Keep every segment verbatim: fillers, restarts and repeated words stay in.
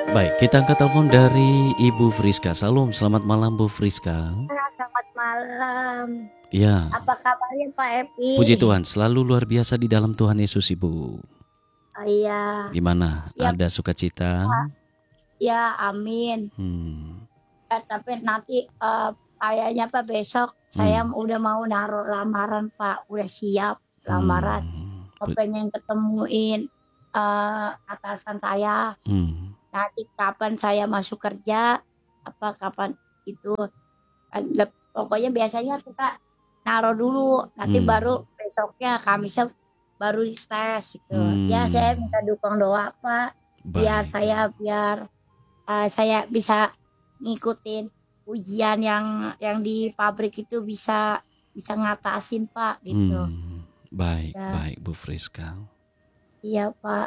Baik, kita angkat telepon dari Ibu Friska. Salam, selamat malam Bu Friska. Selamat malam. Ya, Apa kabarnya Pak Epi? puji Tuhan, selalu luar biasa di dalam Tuhan Yesus Ibu. Oh, iya. Gimana? Ya, Ada sukacita? Pak. Ya, amin. Hmm. Ya, tapi nanti uh, kayaknya Pak besok saya Hmm. udah mau naruh lamaran Pak. Udah siap lamaran. Hmm. Mau pengen ketemuin uh, atasan saya. Hmm. Nanti kapan saya masuk kerja, apa kapan itu. Pokoknya biasanya kita naruh dulu, nanti Hmm. baru besoknya Kamisnya baru tes gitu. Hmm. Ya saya minta dukung doa Pak, biar Baik. saya biar uh, saya bisa ngikutin ujian yang yang di pabrik itu bisa bisa ngatasin Pak gitu. Hmm. Baik, Ya. baik Bu Friska. Iya Pak.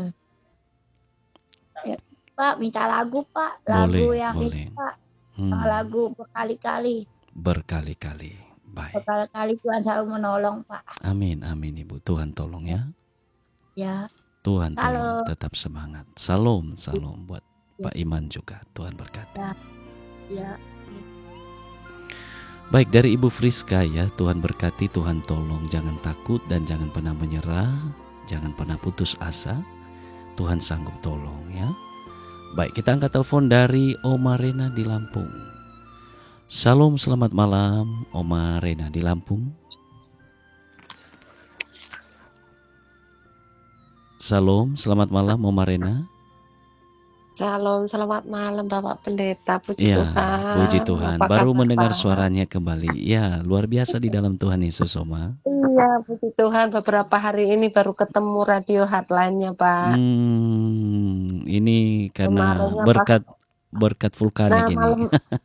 Ya, Pak minta lagu Pak, lagu Boleh, yang boleh. itu Pak, Hmm. lagu berkali-kali. Berkali-kali. Baik. Berkali-kali Tuhan selalu menolong Pak. Amin, amin Ibu. Tuhan tolong ya. Ya. Tuhan Salam. tolong, tetap semangat. Salam, salam buat Pak Iman juga. Tuhan berkati. Ya. Ya. Baik, dari Ibu Friska ya, Tuhan berkati, Tuhan tolong, jangan takut dan jangan pernah menyerah, jangan pernah putus asa, Tuhan sanggup tolong ya. Baik, kita angkat telepon dari Oma Rena di Lampung. Salam, selamat malam Oma Rena di Lampung. Salam, selamat malam Oma Rena. Salam, selamat malam Bapak Pendeta, puji Ya, Tuhan. puji Tuhan. Apa Baru kabar, mendengar Pak? suaranya kembali. Ya, luar biasa di dalam Tuhan Yesus, Oma. Iya, puji Tuhan. Beberapa hari ini baru ketemu radio hotline-nya, Pak. Hmm, ini karena Kemarinnya berkat berkat vulkanik Nah, ini. malam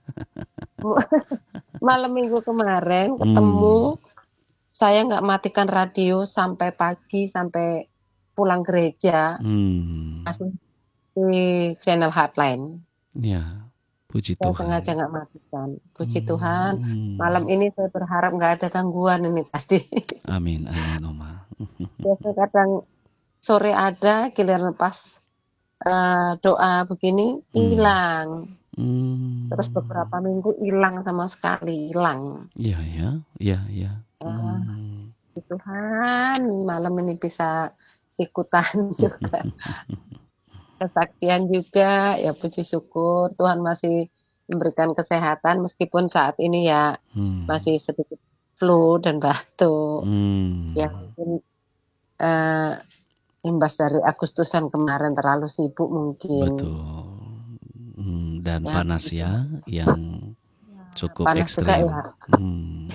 malam minggu kemarin ketemu, Hmm. saya nggak matikan radio sampai pagi, sampai pulang gereja. Hmm. Masih di channel hotline. Ya, puji Saya Tuhan. sengaja nggak matikan. Puji Hmm. Tuhan. Hmm. Malam ini saya berharap nggak ada gangguan ini tadi. Amin, amin, Oma. Biasanya kadang sore ada, giliran pas uh, doa begini hilang. Hmm. Terus beberapa minggu hilang sama sekali, hilang. Iya ya, iya ya. Hmm. Uh, Tuhan, malam ini bisa ikutan juga. Kesaksian juga, ya puji syukur Tuhan masih memberikan kesehatan meskipun saat ini ya hmm. masih sedikit flu dan batuk. Hmm. Ya mungkin uh, imbas dari Agustusan kemarin terlalu sibuk mungkin. Betul. Hmm, dan ya, panas betul. Ya, yang cukup panas ekstrim. Juga ya. Hmm.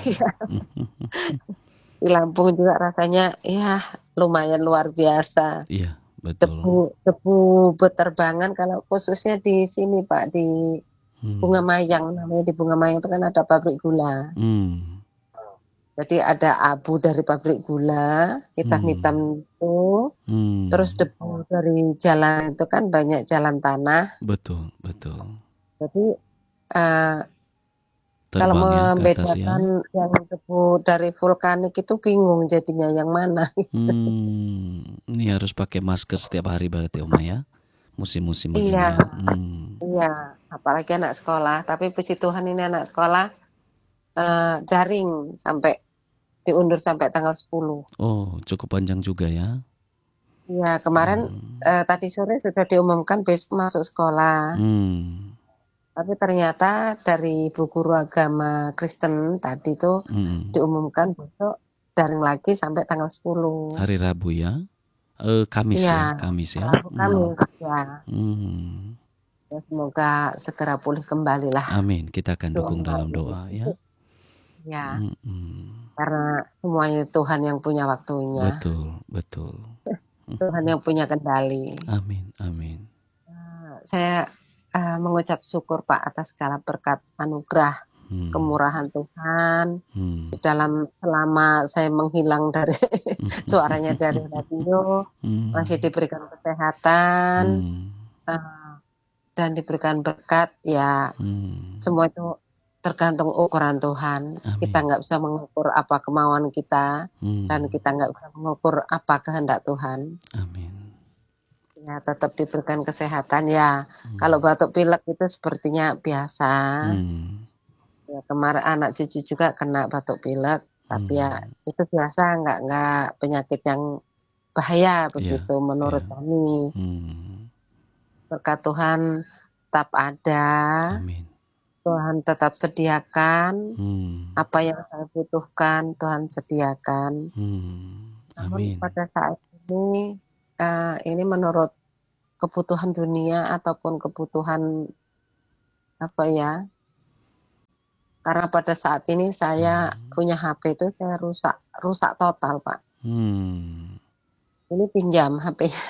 Di Lampung juga rasanya ya lumayan luar biasa. Iya, betul. Debu debu beterbangan kalau khususnya di sini Pak, di hmm. Bunga Mayang, namanya di Bunga Mayang itu kan ada pabrik gula. Hmm. Jadi ada abu dari pabrik gula, hitam-hitam hmm. itu, hmm. terus debu dari jalan itu kan banyak jalan tanah. Betul, betul. Jadi uh, kalau membedakan ya. Yang debu dari vulkanik itu bingung jadinya yang mana. Hmm. Ini harus pakai masker setiap hari berarti Oma ya, musim-musim begini. Iya, ya. Hmm. Iya, apalagi anak sekolah. Tapi puji Tuhan ini anak sekolah uh, daring sampai diundur sampai tanggal sepuluh. Oh, cukup panjang juga ya. Iya, kemarin hmm. uh, tadi sore sudah diumumkan besok masuk sekolah. Hmm. Tapi ternyata dari ibu guru agama Kristen tadi tuh hmm. diumumkan besok daring lagi sampai tanggal sepuluh. Hari Rabu ya? Uh, Kamis ya, ya? Kamis ya. Rabu, Kamis hmm. ya. Hmm. Ya, semoga segera pulih kembali lah. Amin. Kita akan dukung doa dalam doa ya. Ya. Hmm. Karena semuanya Tuhan yang punya waktunya. Betul, betul. Tuhan yang punya kendali. Amin, amin. Uh, saya uh, mengucap syukur Pak atas segala berkat anugerah, hmm. kemurahan Tuhan. Hmm. Di dalam selama saya menghilang dari suaranya dari radio, hmm. masih diberikan kesehatan. Hmm. Uh, dan diberikan berkat ya hmm. semua itu tergantung ukuran Tuhan. Amin. Kita nggak bisa mengukur apa kemauan kita hmm. dan kita nggak bisa mengukur apa kehendak Tuhan. Amin. Ya, tetap diberikan kesehatan ya. Hmm. Kalau batuk pilek itu sepertinya biasa. Hmm. Ya, kemarin anak cucu juga kena batuk pilek, tapi ya Hmm. itu biasa, nggak nggak penyakit yang bahaya Iya, begitu menurut iya. kami. Hmm. Berkat Tuhan tetap ada, Amin. Tuhan tetap sediakan Hmm. apa yang saya butuhkan, Tuhan sediakan. Hmm. Namun Amin. pada saat ini, eh, ini menurut kebutuhan dunia ataupun kebutuhan apa ya? Karena pada saat ini saya Hmm. punya H P itu saya rusak, rusak total, Pak. Hmm. Ini pinjam H P-nya.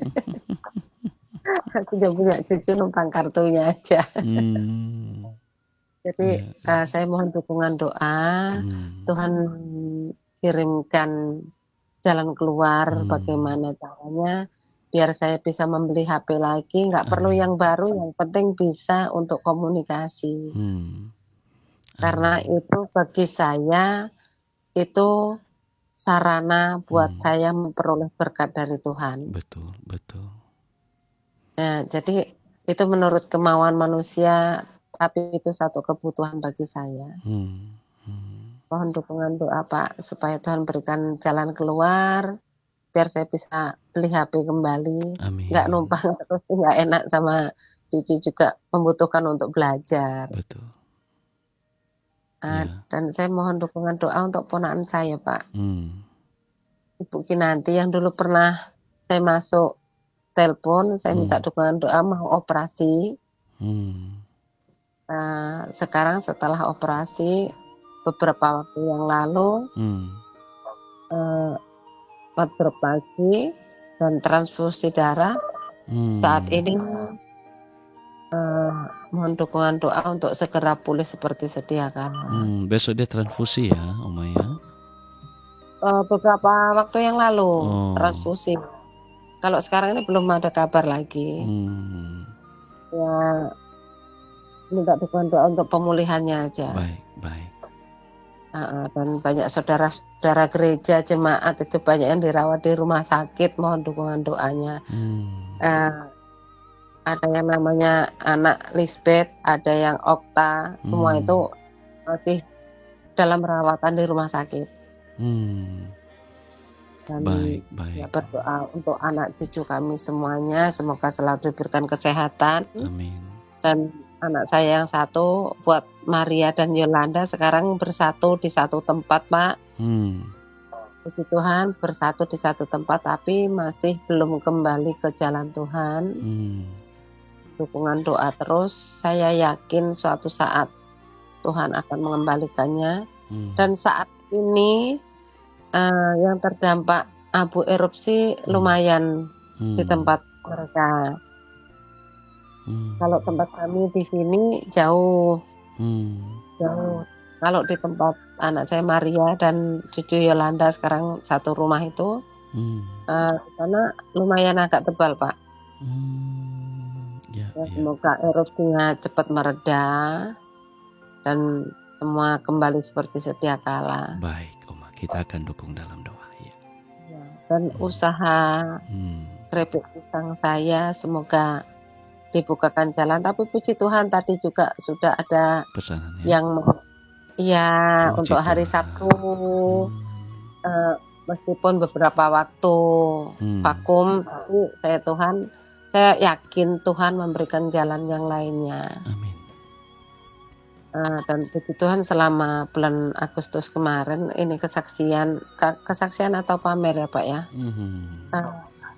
Sudah punya cucu numpang kartunya aja. Hmm. Jadi Ya, ya. uh, saya mohon dukungan doa, Hmm. Tuhan kirimkan jalan keluar Hmm. bagaimana caranya biar saya bisa membeli H P lagi, nggak perlu Amin. yang baru, yang penting bisa untuk komunikasi. Hmm. Karena Amin. itu bagi saya itu sarana buat Hmm. saya memperoleh berkat dari Tuhan. Betul, betul. Nah, jadi itu menurut kemauan manusia, tapi itu satu kebutuhan bagi saya. Hmm. Hmm. Mohon dukungan doa Pak, supaya Tuhan berikan jalan keluar, biar saya bisa beli H P kembali, nggak Amin. numpang terus, nggak enak sama cucu juga membutuhkan untuk belajar. Betul. Uh, Ya. dan saya mohon dukungan doa untuk ponakan saya Pak, Hmm. Ibu Kinanti yang dulu pernah saya masuk telepon, saya minta Hmm. dukungan doa mau operasi. Hmm. Uh, sekarang setelah operasi beberapa waktu yang lalu, Hmm. uh, ngedrop lagi dan transfusi darah. Hmm. Saat ini uh, mohon dukungan doa untuk segera pulih seperti sedia kala. Hmm. Besok dia transfusi ya, Oma ya? Uh, beberapa waktu yang lalu Oh. transfusi. Kalau sekarang ini belum ada kabar lagi. Hmm. Ya, minta dukungan doa untuk pemulihannya aja. Baik, baik. Uh, dan banyak saudara-saudara gereja, jemaat itu banyak yang dirawat di rumah sakit, mohon dukungan doanya. Hmm. Uh, ada yang namanya anak Lisbeth, ada yang Okta, semua Hmm. itu masih dalam perawatan di rumah sakit. Hmm. Dan Baik, ya baik. berdoa untuk anak cucu kami semuanya, semoga selalu diberikan kesehatan. Amin. Dan anak saya yang satu, buat Maria dan Yolanda, sekarang bersatu di satu tempat Pak. Hmm. Puji Tuhan, bersatu di satu tempat, tapi masih belum kembali ke jalan Tuhan. Hmm. Dukungan doa terus, saya yakin suatu saat Tuhan akan mengembalikannya. Hmm. Dan saat ini uh, yang terdampak abu erupsi Hmm. lumayan Hmm. di tempat mereka. Hmm. Kalau tempat kami di sini jauh, Hmm. jauh. Kalau di tempat anak saya Maria dan cucu Yolanda sekarang satu rumah itu, Hmm. uh, karena lumayan agak tebal Pak. Hmm. Ya, Ya, ya. semoga erupsinya cepat mereda dan semua kembali seperti sedia kala. Baik, Oma, kita akan dukung dalam doa ya. Ya, dan Hmm. usaha Hmm. keripik pisang saya semoga dibukakan jalan. Tapi puji Tuhan tadi juga sudah ada Pesanannya. yang iya Puji untuk hari Tuhan. Sabtu, Hmm. uh, meskipun beberapa waktu Hmm. vakum, tapi saya Tuhan, saya yakin Tuhan memberikan jalan yang lainnya. Amin. Uh, dan puji Tuhan selama bulan Agustus kemarin ini kesaksian ke- kesaksian atau pamer ya Pak ya. Hmm. Uh,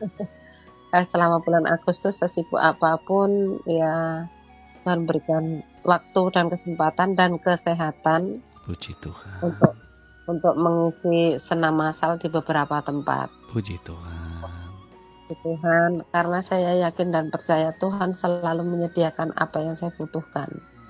selama bulan Agustus sesibuk apapun ya Tuhan berikan waktu dan kesempatan dan kesehatan. Puji Tuhan. Untuk untuk mengisi senam masal di beberapa tempat. Puji Tuhan. Puji Tuhan, karena saya yakin dan percaya Tuhan selalu menyediakan apa yang saya butuhkan.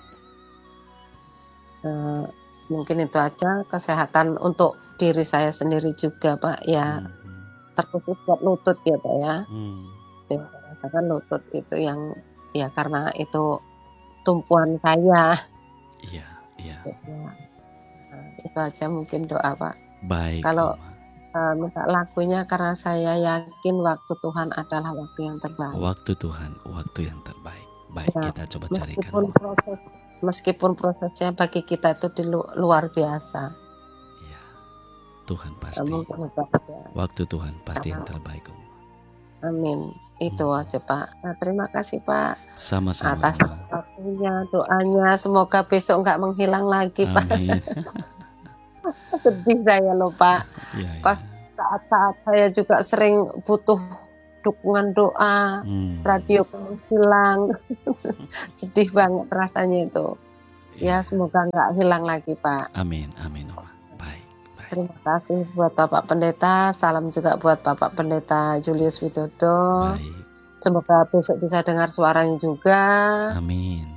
Uh, mungkin itu aja, kesehatan untuk diri saya sendiri juga Pak ya, Hmm. terkhusus buat lutut ya Pak ya. Hmm. Saya rasakan lutut itu yang ya karena itu tumpuan saya. Iya, iya. Ya, nah, itu aja mungkin doa Pak. Baik, Kalau Oma. uh, minta lagunya karena saya yakin waktu Tuhan adalah waktu yang terbaik. Waktu Tuhan, waktu yang terbaik. Baik, Ya, kita coba carikan. meskipun proses meskipun prosesnya bagi kita itu di lu- luar biasa. Ya, Tuhan Uh, pasti. mungkin itu aja. Waktu Tuhan pasti yang Karena- terbaik, Om. Amin. Itu Hmm. aja Pak. Nah, terima kasih Pak Sama-sama, atas Oma. waktunya, doanya. Semoga besok nggak menghilang lagi Pak. Amin. Sedih saya loh Pak. Ya, Pas ya. saat-saat saya juga sering butuh dukungan doa, Hmm. radio hilang. Sedih banget rasanya itu. Ya. Ya semoga nggak hilang lagi Pak. Amin, amin, Oma. Baik, baik. Terima kasih buat Bapak Pendeta. Salam juga buat Bapak Pendeta Julius Widodo. Baik. Semoga besok bisa dengar suaranya juga. Amin.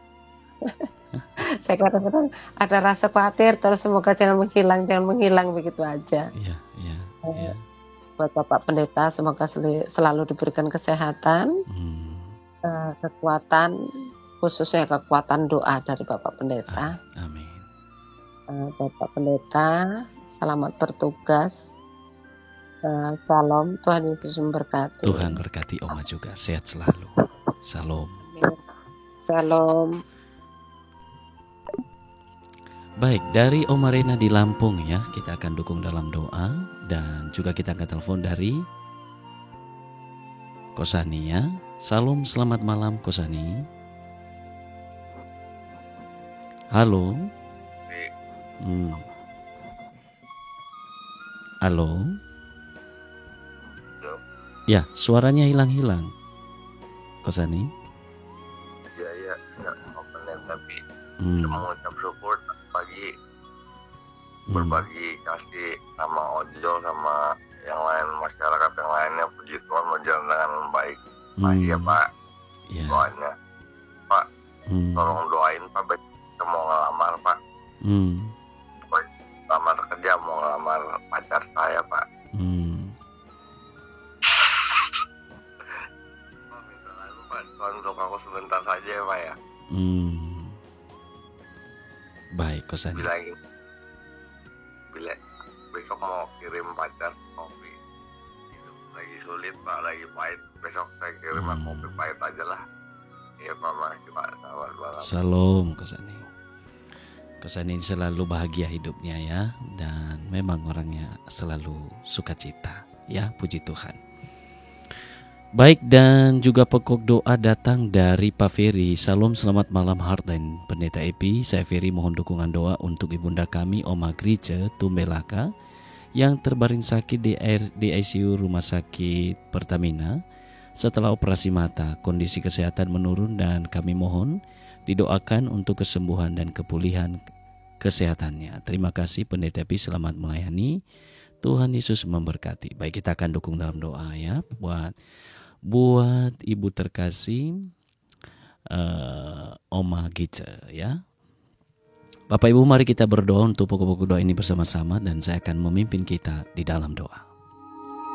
Saya kadang-kadang ada rasa khawatir, terus semoga jangan menghilang, jangan menghilang begitu aja. Iya, iya, iya. Buat Bapak Pendeta, semoga sel- selalu diberikan kesehatan, Hmm. eh, kekuatan, khususnya kekuatan doa dari Bapak Pendeta. Amin. Eh, Bapak Pendeta, selamat bertugas. Eh, Salam, Tuhan Yesus memberkati. Tuhan berkati Oma juga. Sehat selalu. Salam. Salam. Baik, dari Oma Rena di Lampung ya, kita akan dukung dalam doa. Dan juga kita akan telepon dari Kosani ya. Salam, selamat malam Kosani. Halo. Hmm. Halo. Ya, suaranya hilang-hilang. Kosani. Ya ya nggak mau penet tapi Hmm. cuma mengucap syukur pagi Hmm. berbagi kasih sama ojol sama yang lain masyarakat yang lainnya, puji Tuhan berjalan dengan baik. Makasih ya Hmm. Pak Ya. doanya. Pak Hmm. tolong doain Pak, kita mau ngelamar Pak, Hmm. lamar kerja, mau ngelamar pacar saya Pak. Hmm. Pak minta lalu Pak, Tuhan untuk aku sebentar saja ya Pak ya. Hmm. Baik, Kosani. Bila bila besok mau kirim pacar kopi, hidup lagi sulit Pak, lagi pahit. Besok saya kirim Hmm. kopi pahit aja lah. Iya Pak, makasih Pak. Selamat malam. Salam Kosani. Kosani selalu bahagia hidupnya ya, dan memang orangnya selalu sukacita ya, puji Tuhan. Baik, dan juga pokok doa datang dari Pak Ferry. Salam, selamat malam Heart dan Pendeta Epi. Saya Ferry mohon dukungan doa untuk ibunda kami Oma Grice Tumbelaka yang terbaring sakit di, di I C U Rumah Sakit Pertamina setelah operasi mata. Kondisi kesehatan menurun dan kami mohon didoakan untuk kesembuhan dan kepulihan kesehatannya. Terima kasih Pendeta Epi, selamat melayani. Tuhan Yesus memberkati. Baik, kita akan dukung dalam doa ya buat buat ibu terkasih uh, Oma Gice ya. Bapak Ibu, mari kita berdoa untuk pokok-pokok doa ini bersama-sama dan saya akan memimpin kita di dalam doa.